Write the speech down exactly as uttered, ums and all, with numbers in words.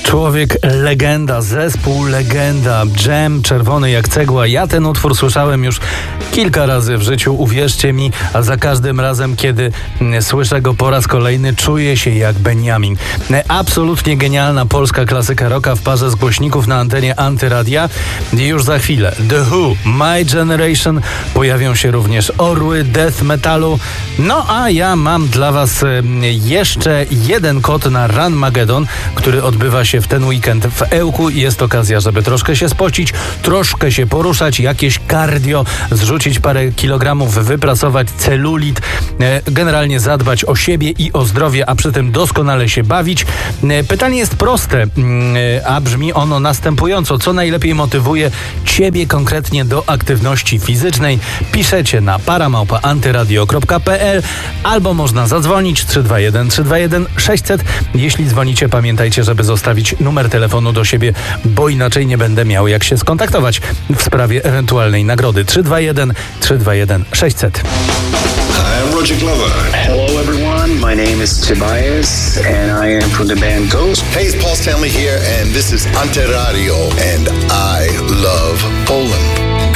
Człowiek legenda, zespół legenda, dżem czerwony jak cegła. Ja ten utwór słyszałem już kilka razy w życiu, uwierzcie mi, a za każdym razem, kiedy słyszę go po raz kolejny, czuję się jak Benjamin. Absolutnie genialna polska klasyka rocka w parze z głośników na antenie Antyradia. I już za chwilę The Who, My Generation, pojawią się również orły death metalu. No a ja mam dla was jeszcze jeden kod na Ranmageddon, który odbywa się w ten weekend w Ełku i jest okazja, żeby troszkę się spocić, troszkę się poruszać, jakieś cardio, zrzucić parę kilogramów, wypracować celulit, generalnie zadbać o siebie i o zdrowie, a przy tym doskonale się bawić. Pytanie jest proste, a brzmi ono następująco. Co najlepiej motywuje ciebie konkretnie do aktywności fizycznej? Piszecie na paramałpa antyradio kropka pe el albo można zadzwonić trzy dwa jeden trzy dwa jeden sześćset. Jeśli dzwonicie, pamiętajcie, żeby zostawić numer telefonu do siebie, bo inaczej nie będę miał jak się skontaktować w sprawie ewentualnej nagrody. trzy dwa jeden trzy dwa jeden sześćset. I'm Roger Glover. Hello everyone, my name is Tobias and I am from the band Ghost. Hey, it's Paul Stanley here and this is Antyradio and I love Poland.